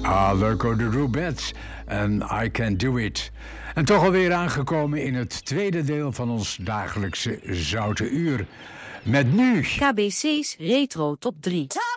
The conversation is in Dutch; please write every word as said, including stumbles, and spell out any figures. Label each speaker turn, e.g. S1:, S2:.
S1: Ah, Lurko de Rubettes en I Can Do It. En toch alweer aangekomen in het tweede deel van ons dagelijkse Zoute Uur. Met nu
S2: K B C's Retro Top drie.